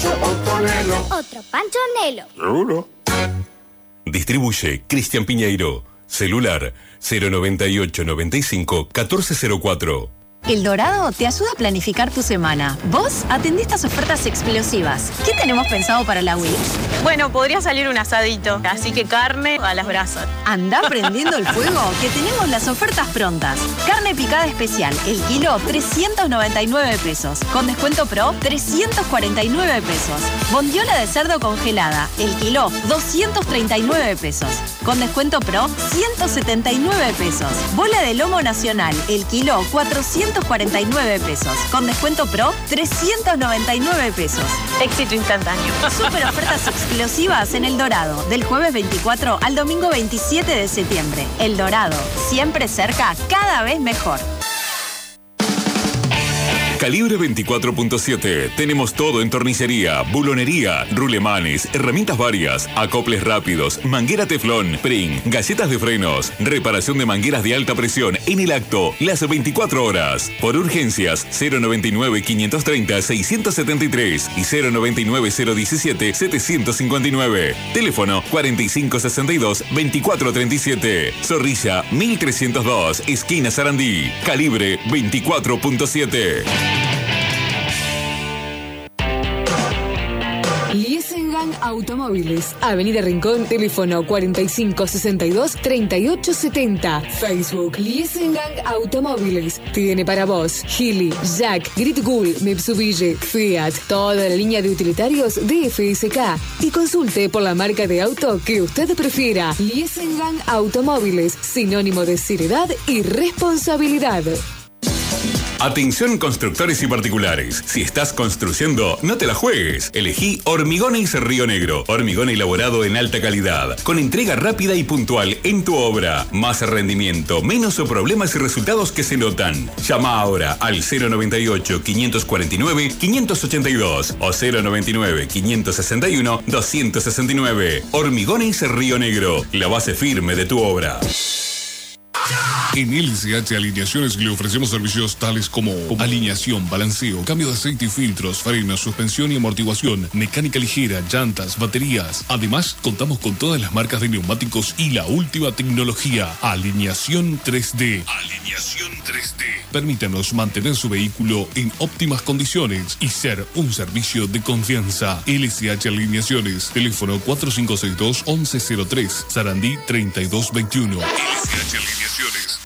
Pancho Ottonello. Otro Pancho Nelo. ¿Seguro? Distribuye Cristian Piñeiro. Celular 098 95 1404. El Dorado te ayuda a planificar tu semana. Vos atendés estas ofertas explosivas. ¿Qué tenemos pensado para la Wii? Bueno, podría salir un asadito, así que carne a las brasas. Andá prendiendo el fuego, que tenemos las ofertas prontas. Carne picada especial, el kilo 399 pesos. Con descuento pro, 349 pesos. Bondiola de cerdo congelada, el kilo 239 pesos. Con descuento pro, 179 pesos. Bola de lomo nacional, el kilo 449 pesos. Con descuento pro, 399 pesos. Éxito instantáneo. Super ofertas explosivas en El Dorado, del jueves 24 al domingo 27 de septiembre. El Dorado, siempre cerca, cada vez mejor. Calibre 24.7. Tenemos todo en tornicería, bulonería, rulemanes, herramientas varias, acoples rápidos, manguera teflón, pring, galletas de frenos, reparación de mangueras de alta presión en el acto, las 24 horas. Por urgencias, 099-530-673 y 099-017-759. Teléfono 4562-2437. Zorrilla 1302, esquina Sarandí. Calibre 24.7. Liesengang Automóviles, Avenida Rincón, teléfono 4562-3870. Facebook Liesengang Automóviles. Tiene para vos Geely, Jack, Great Gull, Mitsubishi, Fiat, toda la línea de utilitarios de FSK. Y consulte por la marca de auto que usted prefiera. Liesengang Automóviles, sinónimo de seriedad y responsabilidad. Atención constructores y particulares. Si estás construyendo, no te la juegues. Elegí Hormigones Río Negro. Hormigón elaborado en alta calidad, con entrega rápida y puntual en tu obra. Más rendimiento, menos problemas y resultados que se notan. Llama ahora al 098-549-582 o 099-561-269. Hormigones Río Negro, la base firme de tu obra. En LCH Alineaciones le ofrecemos servicios tales como alineación, balanceo, cambio de aceite y filtros, frenos, suspensión y amortiguación, mecánica ligera, llantas, baterías. Además, contamos con todas las marcas de neumáticos y la última tecnología. Alineación 3D. Alineación 3D. Permítanos mantener su vehículo en óptimas condiciones y ser un servicio de confianza. LCH Alineaciones. Teléfono 4562-1103. Sarandí 3221. LCH Alineaciones.